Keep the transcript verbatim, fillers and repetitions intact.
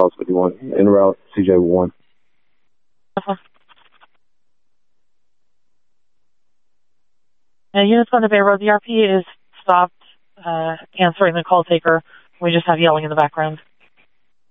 Cross fifty-one, en route C J one. Uh-huh. And units on the Bay Road, the R P is stopped uh, answering the call taker. We just have yelling in the background.